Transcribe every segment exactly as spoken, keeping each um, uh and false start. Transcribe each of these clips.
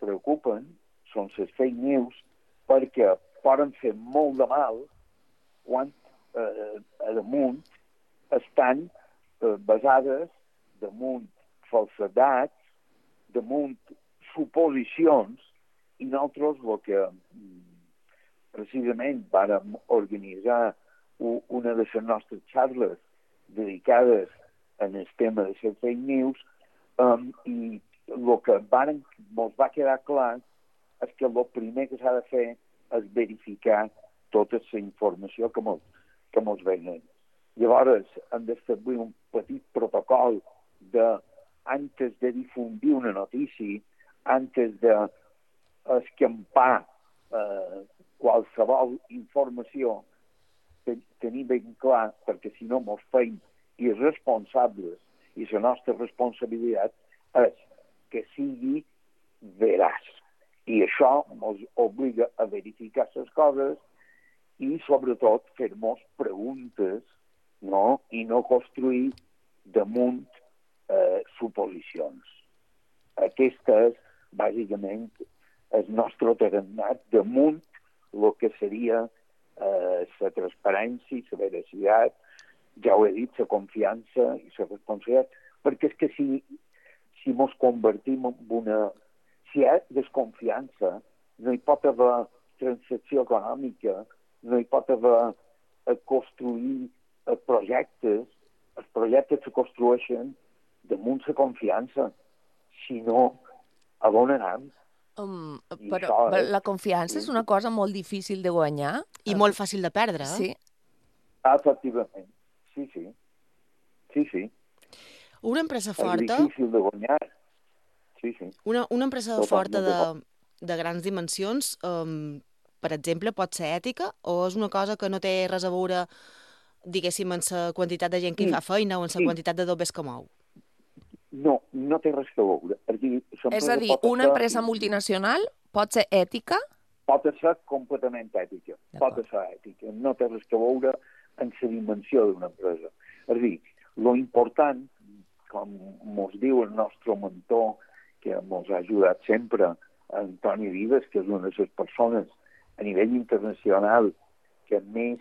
preocupen són les fake news perquè poden fer molt de mal quan eh, a damunt estan eh, basades damunt falsedats, damunt suposicions, i nosaltres el que precisament vàrem organitzar una de les nostres xarles dedicades en el tema de les fake news, um, i el que varen, ens va quedar clar és que el primer que s'ha de fer és verificar tota la informació que mos, que mos venen. Llavors, hem d'establir un petit protocol de, antes de difundir una notícia, antes de escampar eh, qualsevol informació, tenir ben clar, perquè si no mos feim irresponsables, i la nostra responsabilitat és que sigui veraç. I això ens obliga a verificar les coses i, sobretot, fer-nos preguntes, no? I no construir damunt eh, suposicions. Aquesta és, bàsicament, el nostre tarannat damunt el que seria eh, la transparència, la veracitat, ja ho he dit, la confiança i la responsabilitat, perquè és que si, si mos convertim en una... Si hi ha desconfiança, no hi pot haver transacció econòmica, no hi pot haver a construir a projectes. Els projectes se construeixen damunt la confiança. Si no, a on anem? Um, però és... la confiança és una cosa molt difícil de guanyar. I molt fàcil de perdre. Sí. Efectivament. Sí, sí. Sí, sí. Una empresa forta... És difícil de guanyar. Sí, sí. Una, una empresa Total, forta de, de grans dimensions, um, per exemple, pot ser ètica o és una cosa que no té res a veure, diguéssim, en la quantitat de gent que hi fa feina o en la sí. quantitat de dobbers que mou? No, no té res a veure. És a dir, és a dir una empresa ser... multinacional pot ser ètica? Pot ser completament ètica. Pot ser ètica. No té res a veure en la dimensió d'una empresa. És a dir, lo important, com ens diu el nostre mentor, que ens ha ajudat sempre, Antoni Vives, que és una de les persones a nivell internacional que més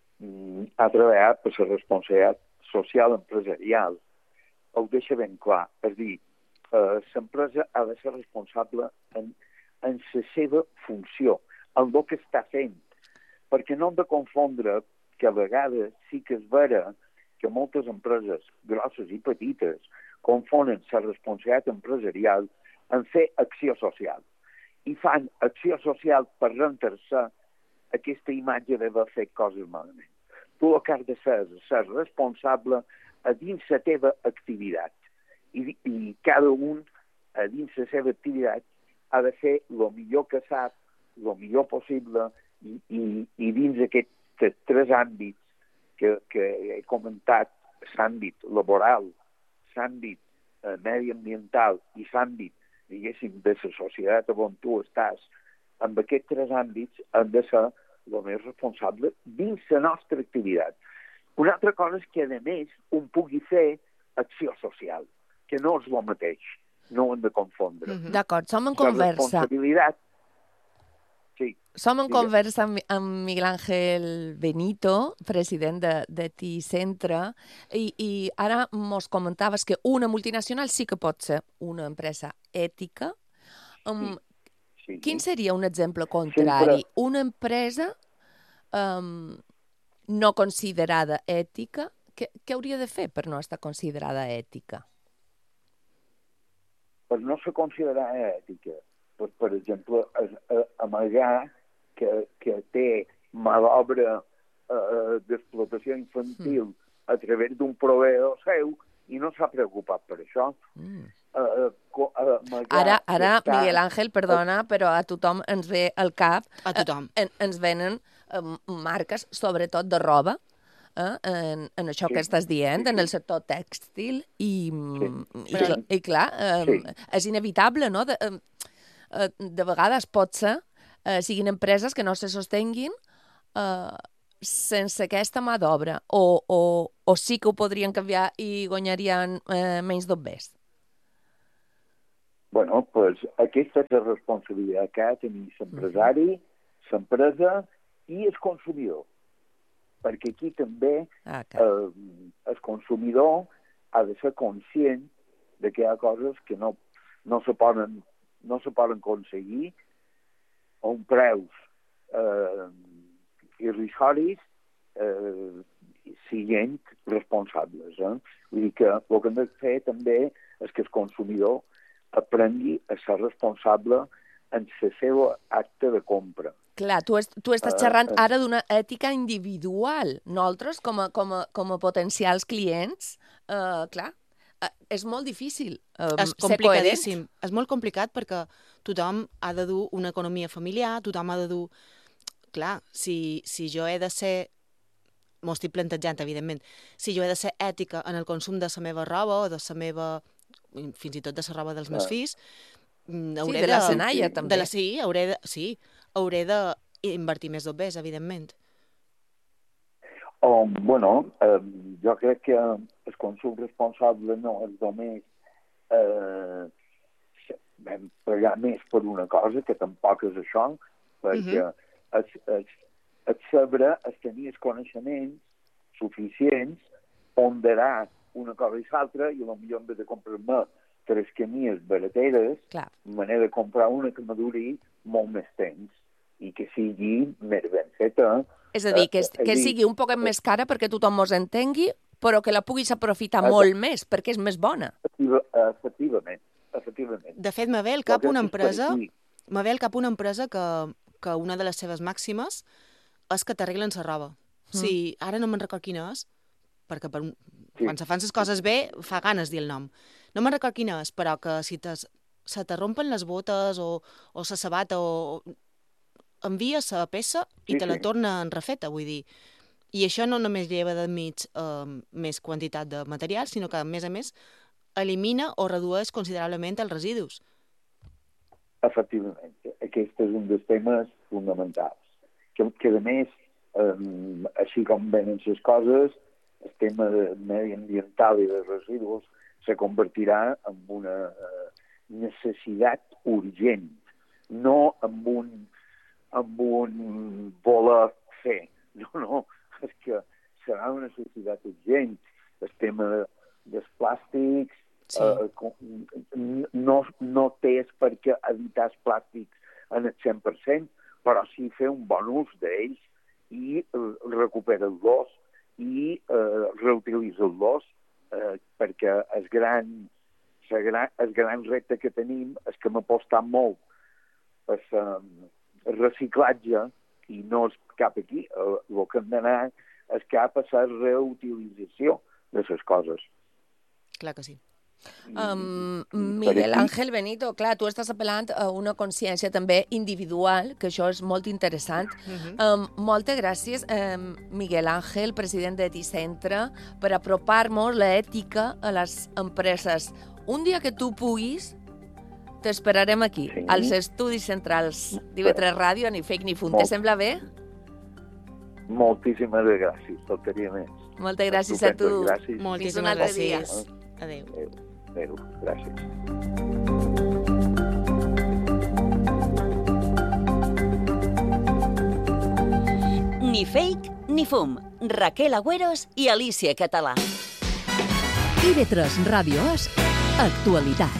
mm, ha treballat per la responsabilitat social empresarial, ho deixa ben clar. És a dir, eh, l'empresa ha de ser responsable en, en la seva funció, en el que està fent, perquè no hem de confondre que a vegades sí que és vera que moltes empreses, grosses i petites, confonen la responsabilitat empresarial en fer acció social. I fan acció social per rentar-se aquesta imatge d'haver fet coses malament. Tu el que has de ser és ser responsable a dins la teva activitat. I, i cada un a dins la seva activitat ha de fer el millor que sap, el millor possible, i, i, i dins aquests tres àmbits que, que he comentat, l'àmbit laboral, l'àmbit eh, mediambiental i l'àmbit, diguéssim, de la societat on tu estàs, amb aquests tres àmbits han de ser el més responsable dins la nostra activitat. Una altra cosa és que, a més, un pugui fer acció social, que no és el mateix, no ho hem de confondre. Mm-hmm. D'acord, som en conversa. La responsabilitat... Sí. Som en conversa amb, amb Miguel Ángel Benito, president de, de T-Centre, i, i ara mos comentaves que una multinacional sí que pot ser una empresa ètica. Um, sí. Sí. Quin seria un exemple contrari? Sempre... Una empresa um, no considerada ètica, què, què hauria de fer per no estar considerada ètica? Per no ser considerada ètica, per, per exemple, amagar que, que té mà d'obra eh, d'explotació infantil mm. a través d'un proveïdor seu i no s'ha preocupat per això. Mm. Eh, eh, ara, ara està... Miguel Ángel, perdona, però a tothom ens ve al cap... A tothom. Eh, en, ens venen eh, marques, sobretot de roba, eh, en, en això sí. que estàs dient, sí, sí. en el sector tèxtil, i, sí. i, sí. i clar, eh, sí. és inevitable, no?, de, eh, de vegades pot ser eh, siguin empreses que no se sostenguin eh, sense aquesta mà d'obra, o, o, o sí que ho podrien canviar i guanyarien eh, menys dobbers? bueno, pues, aquesta és la responsabilitat que ha de tenir l'empresari, l'empresa i el consumidor. Perquè aquí també ah, eh, el consumidor ha de ser conscient de que hi ha coses que no, no, se, poden, no se poden aconseguir a un preus eh, irrisoris eh, siguent responsables. Eh? Vull dir que el que hem de fer també és que el consumidor aprengui a ser responsable en el seu acte de compra. Clar, tu, est tu estàs xerrant ara d'una ètica individual. Nosaltres, com a, com a, com a potencials clients, eh, clar, eh, és molt difícil eh, és ser coherent. És molt complicat perquè tothom ha de dur una economia familiar, tothom ha de dur... Clar, si, si jo he de ser... M'ho estic plantejant, evidentment. Si jo he de ser ètica en el consum de la meva roba o de la meva... fins i tot de la roba dels meus fills, hauré sí, de la Senaia, de, també. De la, sí, hauré de, sí, hauré d'invertir més d'obès, evidentment. Oh, bueno, eh, jo crec que el consum responsable no és només eh, vam pagar més per una cosa, que tampoc és això, perquè uh -huh. es, es, es saber, es tenir els coneixements suficients, ponderar una cosa i l'altra, i potser en vez de comprar-me tres camies barateres, m'he de comprar una que me duri molt més temps i que sigui més ben feta. És a dir, que, es, que sigui un poc més cara perquè tothom mos entengui, però que la puguis aprofitar uh, molt més, perquè és més bona. Efectivament, efectivament. De fet, me ve al cap una empresa, me ve al cap una empresa que, que una de les seves màximes és que t'arreglen la roba. Mm. Sí, ara no me'n record quina és, perquè per un... Sí. Quan se fan les coses bé, fa ganes dir el nom. No me'n record quina és, però que si te, se te rompen les botes o, o la sabata o... envia la peça i sí, te la sí. torna en refeta, vull dir. I això no només lleva de mig eh, més quantitat de material, sinó que, a més a més, elimina o redueix considerablement els residus. Efectivament. Aquest és un dels temes fonamentals. Que, que a més, eh, així com venen les coses, el tema mediambiental i de residus se convertirà en una eh, necessitat urgent, no en un, en un voler fer. No, no, és que serà una necessitat urgent. El tema dels plàstics, sí. eh, no, no tens per què evitar els plàstics en el cent per cent, però sí fer un bon ús d'ells i recuperar-los i eh, reutilitzar-los, eh, perquè el gran, el, gran, el gran repte que tenim és que hem apostat molt per el reciclatge i no és cap aquí. El, el que hem d'anar és cap a la reutilització de les coses. Clar que sí. Um, Miguel Ángel Benito, clar, tu estàs apel·lant a una consciència també individual, que això és molt interessant. Uh-huh. um, moltes gràcies, um, Miguel Ángel, president de Eticentre, per apropar-nos l'ètica a les empreses. Un dia que tu puguis, t'esperarem aquí, sí. als estudis centrals d'I V tres Ràdio, ni fake ni fum. Te sembla bé? Moltíssimes gràcies, faltaria més. Moltes gràcies a tu. Gràcies. Moltíssimes gràcies. Adéu. Adéu. Adéu. Gràcies. Ni fake ni fum. Raquel Agüeros i Alicia Català. I V tres Ràdio és actualitat.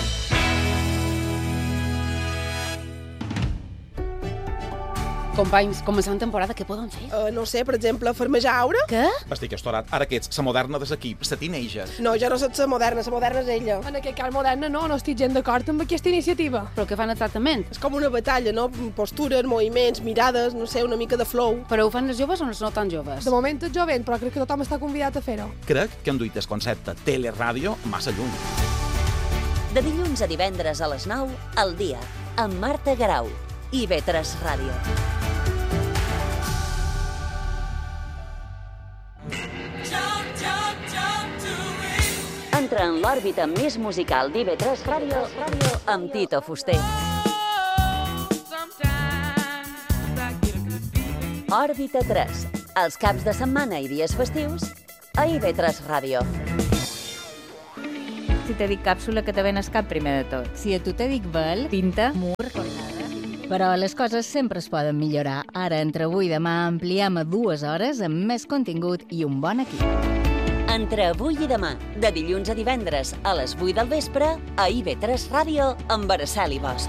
Companys, començant temporada, què poden fer? Uh, no sé, per exemple, farmejar aura? Què? Estic estorat. Ara que ets la moderna de l'equip, la teenager. No, jo no soc la moderna, la moderna és ella. En aquest cas moderna no, no estic gens d'acord amb aquesta iniciativa. Però què fan exactament? És com una batalla, no? Postures, moviments, mirades, no sé, una mica de flow. Però ho fan les joves o no tan joves? De moment és jovent, però crec que tothom està convidat a fer-ho. Crec que han duit el concepte teleràdio massa lluny. De dilluns a divendres a les nou, al dia, amb Marta Garau, I V tres Ràdio. Entra en l'òrbita més musical d'I V tres Ràdio amb Tito Fuster. Òrbita tres, els caps de setmana i dies festius a I V tres Ràdio. Si si te dic càpsula que te ven al cap primer de tot. Si a tu te dic vel, pinta, mur, cornada... Però les coses sempre es poden millorar. Ara, entre avui i demà, ampliem a dues hores amb més contingut i un bon equip. Entre avui i demà, de dilluns a divendres a les vuit del vespre, a I V tres Ràdio, amb Araceli Bosch.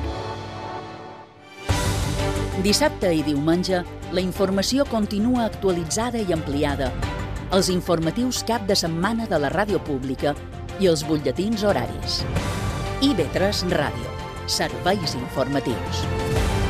Dissabte i diumenge, la informació continua actualitzada i ampliada. Els informatius cap de setmana de la ràdio pública i els butlletins horaris. I V tres Ràdio. Serveis informatius.